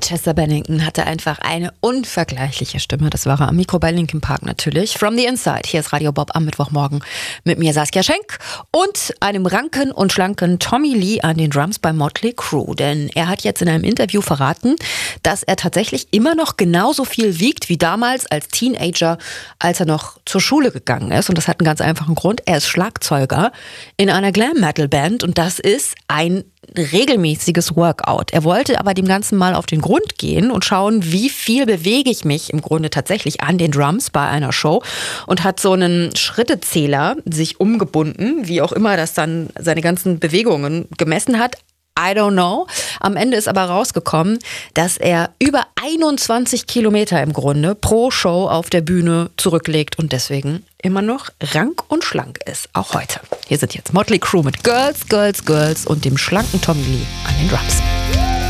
Chester Bennington hatte einfach eine unvergleichliche Stimme. Das war er am Mikro bei Linkin Park natürlich. From the Inside. Hier ist Radio Bob am Mittwochmorgen mit mir Saskia Schenk und einem ranken und schlanken Tommy Lee an den Drums bei Motley Crue. Denn er hat jetzt in einem Interview verraten, dass er tatsächlich immer noch genauso viel wiegt wie damals als Teenager, als er noch zur Schule gegangen ist. Und das hat einen ganz einfachen Grund. Er ist Schlagzeuger in einer Glam-Metal-Band und das ist ein regelmäßiges Workout. Er wollte aber dem Ganzen mal auf den Grund gehen und schauen, wie viel bewege ich mich im Grunde tatsächlich an den Drums bei einer Show und hat so einen Schrittezähler sich umgebunden, wie auch immer das dann seine ganzen Bewegungen gemessen hat. I don't know. Am Ende ist aber rausgekommen, dass er über 21 Kilometer im Grunde pro Show auf der Bühne zurücklegt und deswegen immer noch rank und schlank ist, auch heute. Hier sind jetzt Motley Crue mit Girls, Girls, Girls und dem schlanken Tommy Lee an den Drums.